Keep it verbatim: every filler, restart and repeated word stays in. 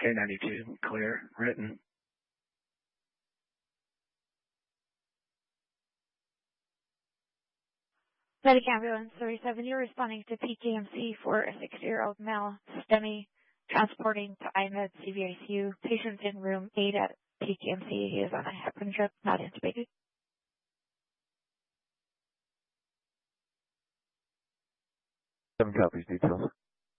K ninety-two, clear, written. Medic Ambulance thirty-seven, you're responding to P K M C for a sixty-year-old male, STEMI, transporting to I MED C V I C U. Patient in room eight at P K M C. He is on a heparin drip, not intubated. Seven copies, details.